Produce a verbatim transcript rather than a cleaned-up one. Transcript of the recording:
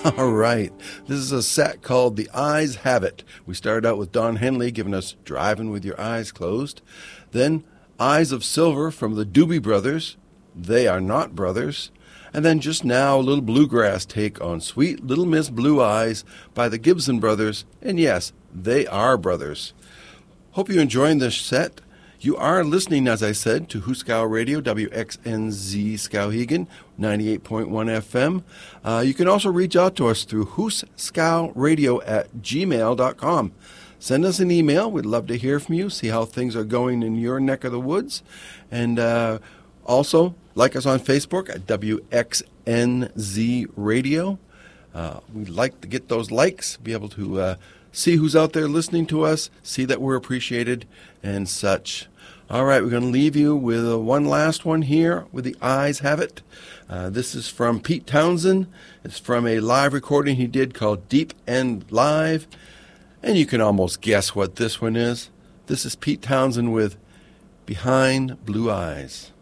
All right. This is a set called The Eyes Have It. We started out with Don Henley giving us Driving with Your Eyes Closed. Then Eyes of Silver from the Doobie Brothers, They Are Not Brothers. And then just now, a little bluegrass take on Sweet Little Miss Blue Eyes by the Gibson Brothers. And yes, they are brothers. Hope you're enjoying this set. You are listening, as I said, to Huskow Radio, W X N Z Skowhegan, ninety-eight point one F M. Uh, you can also reach out to us through huskowradio at gmail dot com. Send us an email. We'd love to hear from you, see how things are going in your neck of the woods. And uh, also, like us on Facebook at W X N Z Radio. Uh, we'd like to get those likes, be able to uh, see who's out there listening to us, see that we're appreciated, and such. All right, we're going to leave you with uh, one last one here with The Eyes Have It. Uh, this is from Pete Townsend. It's from a live recording he did called Deep End Live. And you can almost guess what this one is. This is Pete Townsend with Behind Blue Eyes.